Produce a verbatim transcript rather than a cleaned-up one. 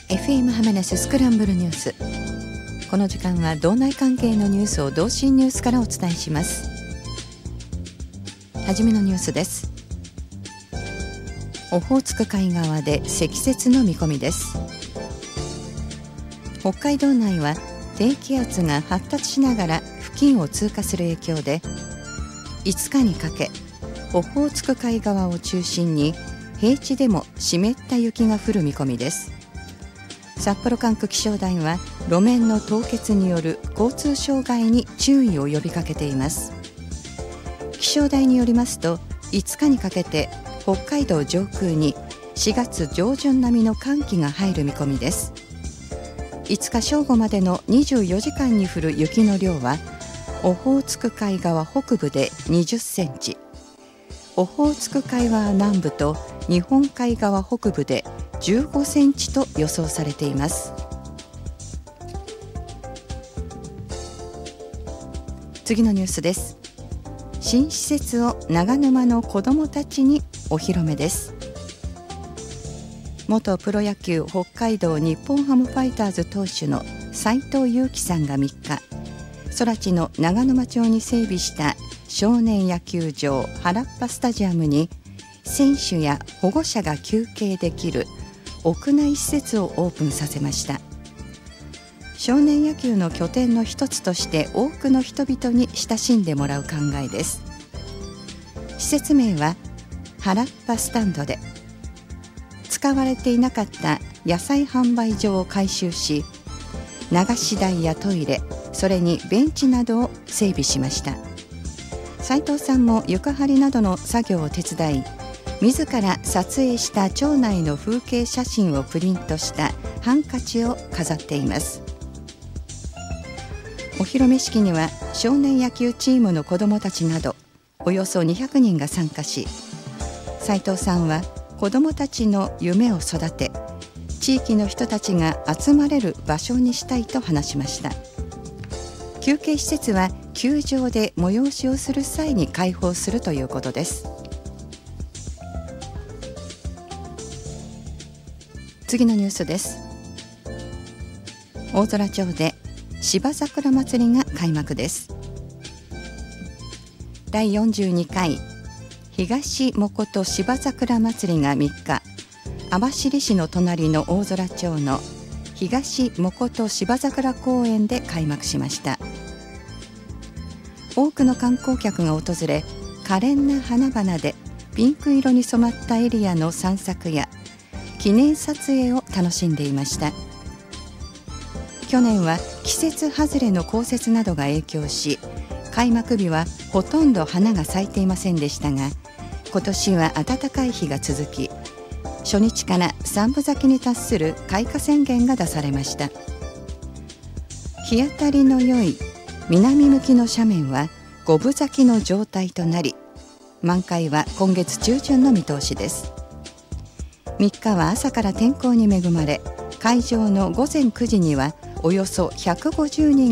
エフエム ハマネススクランブルニュース。この時間は道内関係のニュースを同心ニュースからお伝えします。はじめのニュースです。オホーツク海側で積雪の見込みです。北海道内は低気圧が発達しながら付近を通過する影響で、いつかにかけオホーツク海側を中心に平地でも湿った雪が降る見込みです。札幌管区気象台は路面の凍結による交通障害に注意を呼びかけています。気象台によりますと、いつかにかけて北海道上空にしがつ上旬並みの寒気が入る見込みです。いつか正午までのにじゅうよじかんに降る雪の量は、オホーツク海側北部でにじゅっセンチ、オホーツク海側南部と日本海側北部でじゅうごセンチと予想されています。次のニュースです。新施設を長沼の子どもたちにお披露目です。元プロ野球北海道日本ハムファイターズ投手の斉藤佑樹さんがみっか、空知の長沼町に整備した少年野球場原っぱスタジアムに、選手や保護者が休憩できる屋内施設をオープンさせました。少年野球の拠点の一つとして多くの人々に親しんでもらう考えです。施設名は原っぱスタンドで、使われていなかった野菜販売所を改修し、流し台やトイレ、それにベンチなどを整備しました。斉藤さんも床張りなどの作業を手伝い、自ら撮影した町内の風景写真をプリントしたハンカチを飾っています。お披露目式には少年野球チームの子どもたちなどおよそにひゃくにんが参加し、斉藤さんは子どもたちの夢を育て、地域の人たちが集まれる場所にしたいと話しました。休憩施設は球場で催しをする際に開放するということです。次のニュースです。大空町で芝桜まつりが開幕です。だいよんじゅうにかい東もこと芝桜まつりがみっか、網走市の隣の大空町の東もこと芝桜公園で開幕しました。多くの観光客が訪れ、可憐な花々でピンク色に染まったエリアの散策や記念撮影を楽しんでいました。去年は季節外れの降雪などが影響し、開幕日はほとんど花が咲いていませんでしたが、今年は暖かい日が続き、初日から三分咲きに達する開花宣言が出されました。日当たりの良い南向きの斜面は五分咲きの状態となり、満開は今月中旬の見通しです。みっかは朝から天候に恵まれ、会場のごぜんくじにはおよそひゃくごじゅうにん